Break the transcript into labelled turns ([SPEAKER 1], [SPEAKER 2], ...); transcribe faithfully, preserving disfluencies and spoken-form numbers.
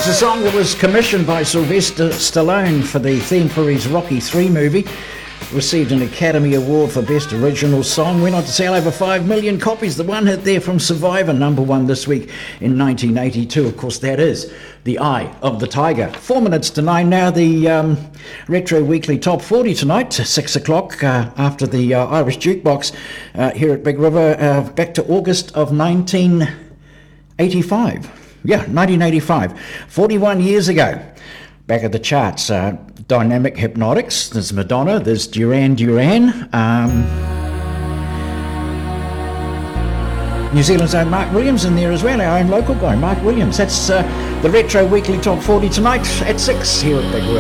[SPEAKER 1] It's a song that was commissioned by Sylvester Stallone for the theme for his Rocky three movie. Received an Academy Award for Best Original Song. Went on to sell over five million copies. The one hit there from Survivor, number one this week in nineteen eighty-two. Of course, that is The Eye of the Tiger. Four minutes to nine now. The um, Retro Weekly Top forty tonight, six o'clock uh, after the uh, Irish Jukebox uh, here at Big River. Uh, back to August of nineteen eighty-five. Yeah, nineteen eighty-five. forty-one years ago. Back at the charts, uh, Dynamic Hypnotics, there's Madonna, there's Duran Duran, um, New Zealand's own Mark Williams in there as well, our own local guy, Mark Williams. That's uh, the Retro Weekly Top forty tonight at six here at Big River.